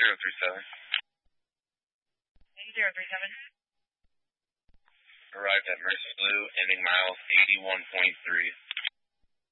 037. 037. Arrived at Mercy Blue, ending miles 81.3.